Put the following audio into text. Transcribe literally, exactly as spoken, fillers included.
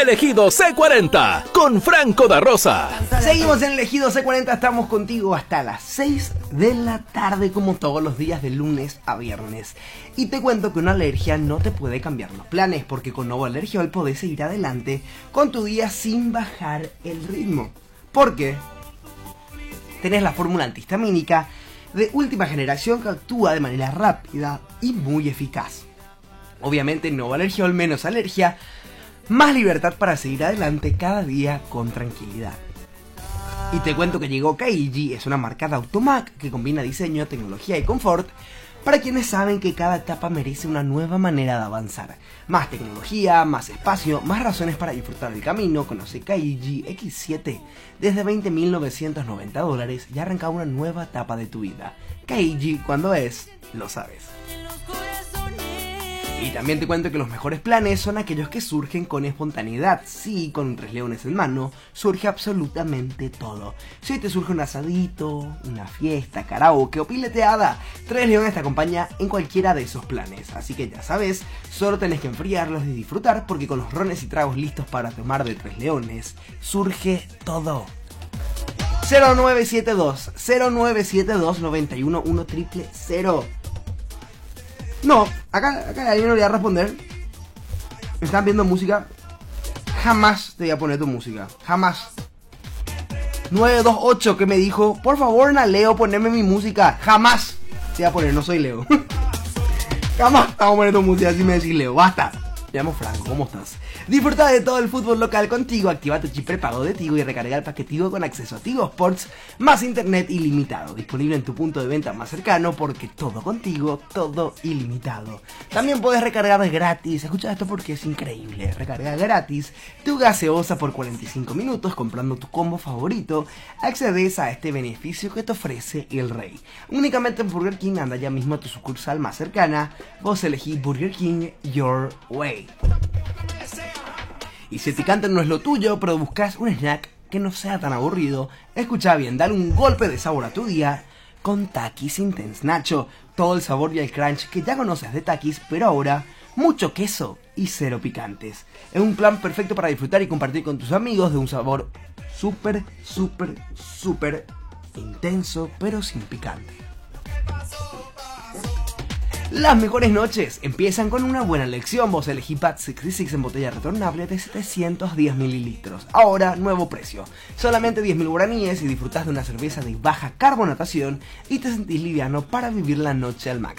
El Ejido C cuarenta con Franco da Rosa. Seguimos en el Ejido C cuarenta, estamos contigo hasta las seis de la tarde, como todos los días de lunes a viernes. Y te cuento que una alergia no te puede cambiar los planes, porque con Novo Alergiol podés seguir adelante con tu día sin bajar el ritmo. Porque tenés la fórmula antihistamínica de última generación que actúa de manera rápida y muy eficaz. Obviamente Novo Alergiol, menos alergia, más libertad para seguir adelante cada día con tranquilidad. Y te cuento que llegó Kaiji, es una marca de Automac que combina diseño, tecnología y confort para quienes saben que cada etapa merece una nueva manera de avanzar. Más tecnología, más espacio, más razones para disfrutar del camino. Conoce Kaiji equis siete desde veinte mil novecientos noventa dólares y arranca una nueva etapa de tu vida. Kaiji, cuando es, lo sabes. Y también te cuento que los mejores planes son aquellos que surgen con espontaneidad. Sí, con un tres leones en mano surge absolutamente todo. Si hoy te surge un asadito, una fiesta, karaoke o pileteada, Tres Leones te acompaña en cualquiera de esos planes. Así que ya sabes, solo tenés que enfriarlos y disfrutar, porque con los rones y tragos listos para tomar de Tres Leones, surge todo. cero nueve siete dos, cero nueve siete dos, nueve uno uno cero cero cero. No, acá, acá alguien no le voy a responder. Me están viendo música. Jamás te voy a poner tu música. Jamás. nueve dos ocho que me dijo, por favor, na Leo, poneme mi música. Jamás te voy a poner, no soy Leo. Jamás te voy a poner tu música si me decís Leo. Basta. Me llamo Franco, ¿cómo estás? Disfruta de todo el fútbol local contigo. Activa tu chip prepago de Tigo y recarga el paquetivo con acceso a Tigo Sports más internet ilimitado. Disponible en tu punto de venta más cercano, porque todo contigo, todo ilimitado. También puedes recargar gratis. Escucha esto porque es increíble. Recarga gratis tu gaseosa por cuarenta y cinco minutos comprando tu combo favorito. Accedes a este beneficio que te ofrece el Rey. Únicamente en Burger King. Anda ya mismo a tu sucursal más cercana. Vos elegí Burger King Your Way. Y si el picante no es lo tuyo, pero buscas un snack que no sea tan aburrido, escucha bien, dale un golpe de sabor a tu día con Takis Intense Nacho. Todo el sabor y el crunch que ya conoces de Takis, pero ahora mucho queso y cero picantes. Es un plan perfecto para disfrutar y compartir con tus amigos, de un sabor súper, súper, súper intenso, pero sin picante. Las mejores noches empiezan con una buena elección. Vos elegí Bat sesenta y seis en botella retornable de setecientos diez mililitros. Ahora, nuevo precio. Solamente diez mil guaraníes y disfrutás de una cerveza de baja carbonatación y te sentís liviano para vivir la noche al máximo.